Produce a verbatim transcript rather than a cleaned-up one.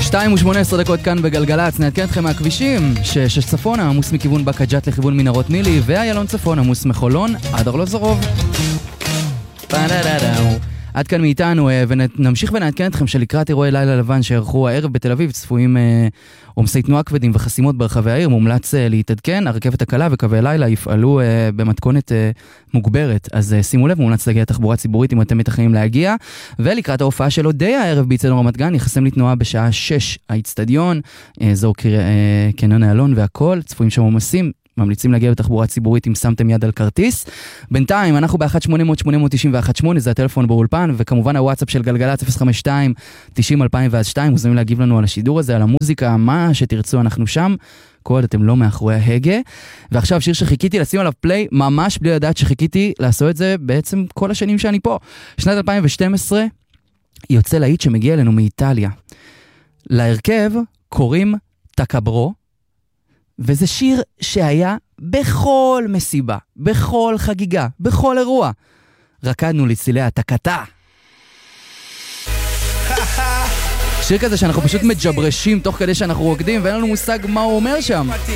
שתיים ושמונה עשרה דקות כאן בגלגלץ, נעדכן אתכם מהכבישים. שש צפון, עמוס מכיוון בקה ג'ת לכיוון מנהרות נילי, ואיילון צפון, עמוס מחולון עד ארלוזורוב. עד כאן מאיתנו, ונמשיך ונעדכן אתכם שלקראת אירועי לילה לבן שערכו הערב בתל אביב, צפויים עומסי תנועה כבדים וחסימות ברחבי העיר. מומלץ להתעדכן, הרכבת הקלה וקווי לילה יפעלו במתכונת מוגברת, אז שימו לב, מומלץ להגיע לתחבורה ציבורית אם אתם מתכננים להגיע. ולקראת ההופעה של אודיה הערב באצטדיון רמת גן, יחסם לתנועה בשעה שש האצטדיון, אזור קניון איילון והכל, צפויים שם עומסים, ממליצים להגיע בתחבורה ציבורית אם שמתם יד על כרטיס. בינתיים אנחנו ב-אחת שמונה אפס אפס שמונה תשע אחת שמונה, זה הטלפון באולפן, וכמובן הוואטסאפ של גלגלץ אפס חמש שתיים תשעים אלפיים שתיים, מוזמנים להגיב לנו על השידור הזה, על המוזיקה, מה שתרצו, אנחנו שם, כל עוד אתם לא מאחורי ההגה. ועכשיו שיר שחיכיתי לשים עליו פליי, ממש בלי לדעת שחיכיתי לעשות את זה בעצם כל השנים שאני פה. שנת אלפיים ושתים עשרה יוצא להיט שמגיע אלינו מאיטליה. להרכב קוראים טקאברו, וזה שיר שהיה בכל מסיבה, בכל חגיגה, בכל אירוע. רקדנו לצילי הטקטה. שיר כזה שאנחנו פשוט מג'ברשים תוך כדי שאנחנו רוקדים, ואין לנו מושג מה הוא אומר שם.